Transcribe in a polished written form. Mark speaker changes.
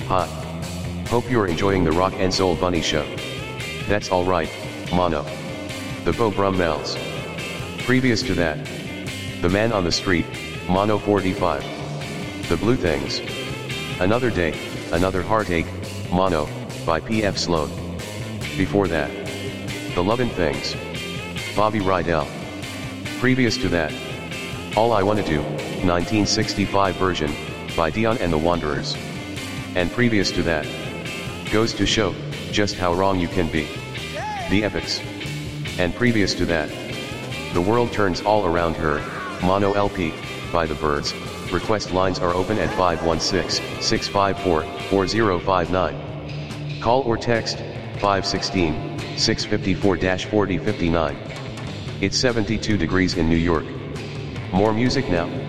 Speaker 1: Hi. Hope you're enjoying the Rock and Soul Bunny Show. That's alright, Mono. The Bo Brummels. Previous to that, The Man on the Street, Mono 45. The Blue Things. Another Day, Another Heartache, Mono, by P.F. Sloan. Before that, The Lovin' Things. Bobby Rydell. Previous to that, All I Wanna Do, 1965 version, by Dion and the Wanderers. And previous to that, Goes to Show, Just How Wrong You Can Be. The Epics. And previous to that, The World Turns All Around Her, Mono LP, by The Byrds. Request lines are open at 516-654-4059. Call or text, 516-654-4059. It's 72 degrees in New York. More music now.